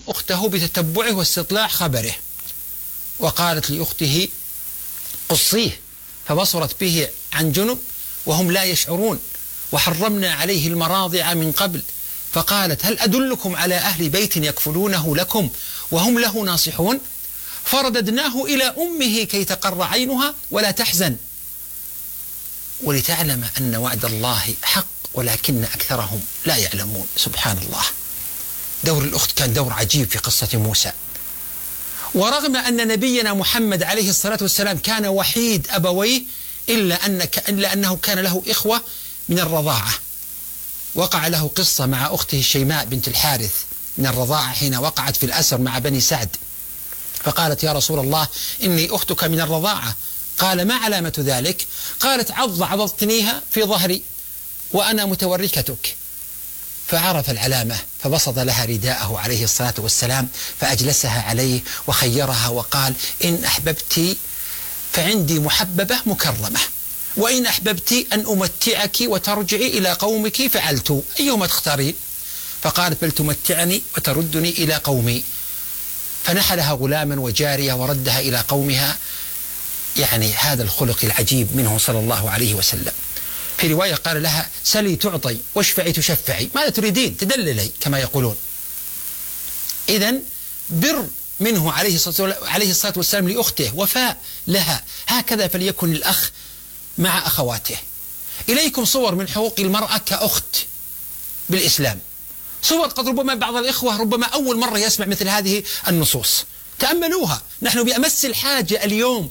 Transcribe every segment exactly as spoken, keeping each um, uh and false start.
أخته بتتبعه واستطلاع خبره، وقالت لأخته قصيه، فبصرت به عن جنب وهم لا يشعرون، وحرمنا عليه المراضع من قبل، فقالت هل أدلكم على أهل بيت يكفلونه لكم وهم له ناصحون؟ فرددناه إلى أمه كي تقر عينها ولا تحزن، ولتعلم أن وعد الله حق ولكن أكثرهم لا يعلمون. سبحان الله، دور الأخت كان دور عجيب في قصة موسى. ورغم أن نبينا محمد عليه الصلاة والسلام كان وحيد أبويه إلا, أن إلا أنه كان له إخوة من الرضاعة. وقع له قصة مع أخته الشيماء بنت الحارث من الرضاعة حين وقعت في الأسر مع بني سعد، فقالت يا رسول الله إني أختك من الرضاعة. قال ما علامة ذلك؟ قالت عض عضضتنيها في ظهري وأنا متوركتك. فعرف العلامة فبسط لها رداءه عليه الصلاة والسلام فأجلسها عليه وخيرها وقال إن أحببت فعندي محببة مكرمة، وإن أحببت أن أمتعك وترجعي إلى قومك فعلت، أيهما تختارين؟ فقالت بل تمتعني وتردني إلى قومي. فنحلها غلاما وجارية وردها إلى قومها. يعني هذا الخلق العجيب منه صلى الله عليه وسلم. في رواية قال لها سلي تعطي واشفعي تشفعي، ماذا تريدين؟ تدللي كما يقولون. إذن بر منه عليه الصلاة والسلام لأخته، وفاء لها. هكذا فليكن الأخ مع أخواته. إليكم صور من حقوق المرأة كأخت بالإسلام، صور قد ربما بعض الإخوة ربما أول مرة يسمع مثل هذه النصوص. تأملوها، نحن بأمس الحاجة اليوم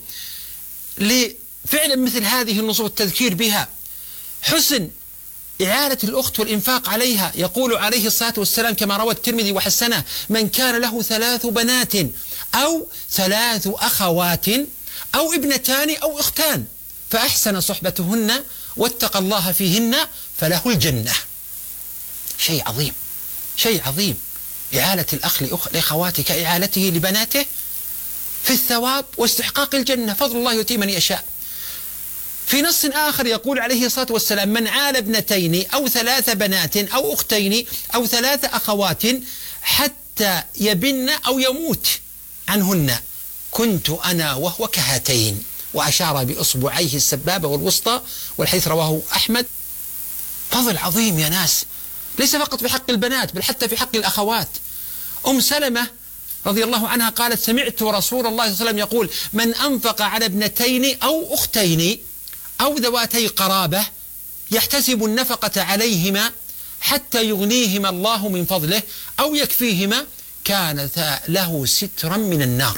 لفعل مثل هذه النصوص التذكير بها. حسن إعانة الأخت والإنفاق عليها. يقول عليه الصلاة والسلام كما روى الترمذي وحسنه من كان له ثلاث بنات أو ثلاث أخوات أو ابنتان أو أختان فأحسن صحبتهن واتقى الله فيهن فله الجنة. شيء عظيم، شيء عظيم. إعالة الأخ لأخواته كإعالته لبناته في الثواب واستحقاق الجنة، فضل الله يؤتيه من يشاء. في نص آخر يقول عليه الصلاة والسلام من عال ابنتين أو ثلاث بنات أو أختين أو ثلاث أخوات حتى يبن أو يموت عنهن كنت أنا وهو كهاتين، وأشار بإصبعيه السبابة والوسطى، والحديث رواه أحمد. فضل عظيم يا ناس، ليس فقط في حق البنات بل حتى في حق الأخوات. أم سلمة رضي الله عنها قالت سمعت رسول الله صلى الله عليه وسلم يقول من أنفق على ابنتين أو أختين أو ذواتي قرابة يحتسب النفقة عليهما حتى يغنيهما الله من فضله أو يكفيهما كانت له سترا من النار.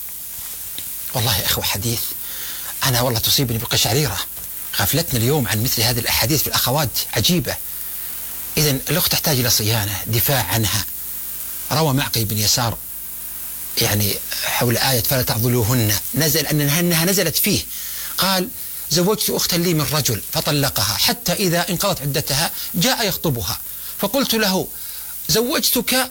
والله يا أخوة حديث أنا والله تصيبني بقشعريرة. غفلتنا اليوم عن مثل هذه الأحاديث في الأخوات عجيبة. إذن الأخت تحتاج إلى صيانة، دفاع عنها. روى معقل بن يسار يعني حول آية فلا تعضلوهن، نزل أنها نزلت فيه. قال زوجت أختا لي من رجل فطلقها حتى إذا انقضت عدتها جاء يخطبها، فقلت له زوجتك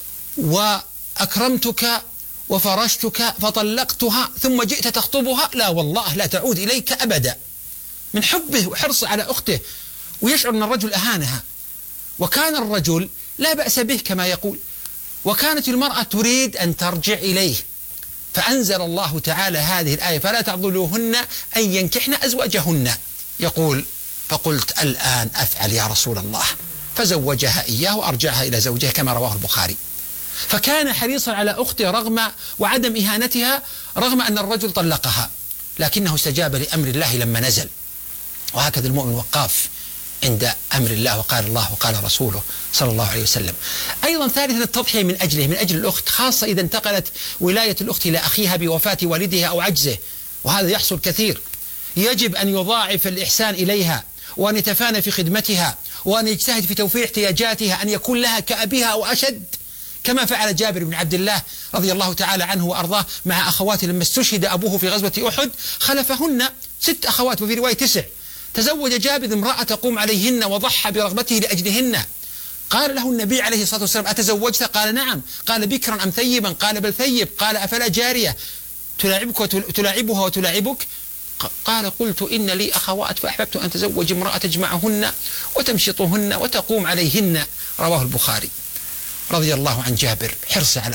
وأكرمتك وفرشتك فطلقتها ثم جئت تخطبها، لا والله لا تعود إليك أبدا، من حبه وحرصه على أخته ويشعر أن الرجل أهانها. وكان الرجل لا بأس به كما يقول، وكانت المرأة تريد أن ترجع إليه، فأنزل الله تعالى هذه الآية فلا تعضلوهن أن ينكحن أزواجهن. يقول فقلت الآن أفعل يا رسول الله، فزوجها إياه وأرجعها إلى زوجها كما رواه البخاري. فكان حريصا على أخته رغم وعدم إهانتها رغم أن الرجل طلقها، لكنه استجاب لأمر الله لما نزل. وهكذا المؤمن وقاف عند أمر الله، وقال الله وقال رسوله صلى الله عليه وسلم. أيضا ثالثا التضحية من أجله، من أجل الأخت، خاصة إذا انتقلت ولاية الأخت إلى أخيها بوفاة والدها أو عجزه، وهذا يحصل كثير. يجب أن يضاعف الإحسان إليها وأن يتفانى في خدمتها وأن يجتهد في توفير احتياجاتها، أن يكون لها كأبيها أو أشد، كما فعل جابر بن عبد الله رضي الله تعالى عنه وأرضاه مع أخواته لما استشهد أبوه في غزوة أحد، خلفهن ست أخوات وفي رواية تسع. تزوج جابر امرأة تقوم عليهن وضحى برغبته لأجلهن. قال له النبي عليه الصلاة والسلام أتزوجت؟ قال نعم. قال بكرا أم ثيبا؟ قال بل ثيب. قال أفلا جارية تلاعبك وتلاعبها وتلاعبك؟ قال قلت إن لي أخوات فأحببت أن تزوج امرأة تجمعهن وتمشطهن وتقوم عليهن. رواه البخاري. رضي الله عن جابر، حرص على